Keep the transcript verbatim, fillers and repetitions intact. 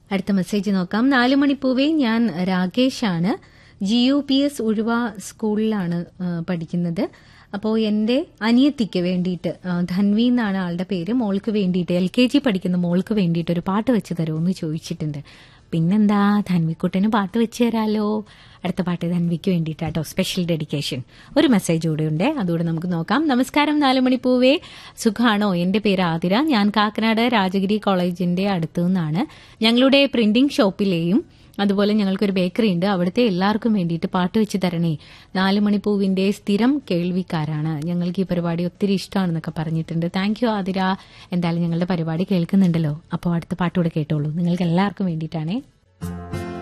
അടുത്ത മെസ്സേജ് നോക്കാം. നാലുമണിപ്പൂവേ, ഞാൻ രാകേഷാണ്. G U P S Uzhuva സ്കൂളിലാണ് പഠിക്കുന്നത്. അപ്പോൾ എന്റെ അനിയത്തിക്ക് വേണ്ടിയിട്ട്, ധൻവി എന്നാണ് ആളുടെ പേര്, മോൾക്ക് വേണ്ടിയിട്ട്, എൽ കെ ജി പഠിക്കുന്ന മോൾക്ക് വേണ്ടിയിട്ട് ഒരു പാട്ട് വെച്ച് തരുമെന്ന് ചോദിച്ചിട്ടുണ്ട്. പിന്നെന്താ, ധൻവിക്കുട്ടന് പാട്ട് വെച്ച് തരാലോ. അടുത്ത പാട്ട് ധൻവിക്ക് വേണ്ടിയിട്ടാട്ടോ, സ്പെഷ്യൽ ഡെഡിക്കേഷൻ. ഒരു മെസ്സേജ് കൂടെ ഉണ്ട്, അതുകൂടെ നമുക്ക് നോക്കാം. നമസ്കാരം നാലുമണിപ്പൂവേ, സുഖാണോ? എന്റെ പേര് ആതിര. ഞാൻ കാക്കനാട് രാജഗിരി കോളേജിന്റെ അടുത്തു നിന്നാണ്. ഞങ്ങളുടെ പ്രിന്റിംഗ് ഷോപ്പിലെയും അതുപോലെ ഞങ്ങൾക്കൊരു ബേക്കറി ഉണ്ട്, അവിടുത്തെ എല്ലാവർക്കും വേണ്ടിയിട്ട് പാട്ട് വെച്ച് തരണേ. നാലുമണിപ്പൂവിന്റെ സ്ഥിരം കേൾവിക്കാരാണ്, ഞങ്ങൾക്ക് ഈ പരിപാടി ഒത്തിരി ഇഷ്ടമാണെന്നൊക്കെ പറഞ്ഞിട്ടുണ്ട്. Thank you Athira. എന്തായാലും ഞങ്ങളുടെ പരിപാടി കേൾക്കുന്നുണ്ടല്ലോ, അപ്പോൾ അടുത്ത പാട്ടുകൂടെ കേട്ടോളൂ. നിങ്ങൾക്ക് എല്ലാവർക്കും വേണ്ടിയിട്ടാണേ.